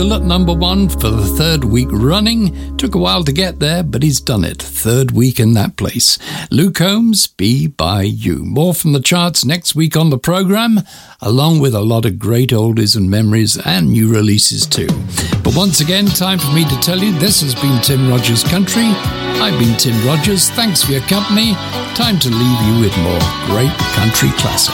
Still at number one for the third week running. Took a while to get there, but he's done it. Third week in that place. Luke Combs, Be By You. More from the charts next week on the program, along with a lot of great oldies and memories and new releases too. But once again, time for me to tell you, this has been Tim Rogers Country. I've been Tim Rogers. Thanks for your company. Time to leave you with more great country classics.